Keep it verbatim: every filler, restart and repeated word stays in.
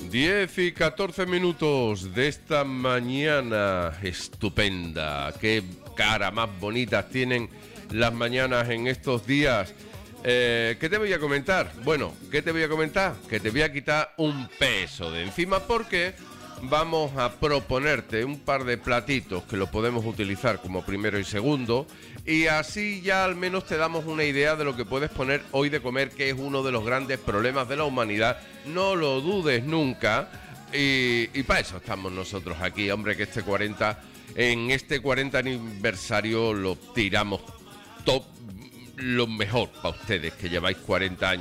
diez y catorce minutos de esta mañana estupenda. Qué cara más bonitas tienen las mañanas en estos días. Eh, ¿Qué te voy a comentar? Bueno, ¿qué te voy a comentar? Que te voy a quitar un peso de encima porque vamos a proponerte un par de platitos que lo podemos utilizar como primero y segundo, y así ya al menos te damos una idea de lo que puedes poner hoy de comer, que es uno de los grandes problemas de la humanidad. No lo dudes nunca, y, y para eso estamos nosotros aquí, hombre, que este cuarenta, en este cuarenta aniversario lo tiramos top, lo mejor para ustedes que lleváis cuarenta años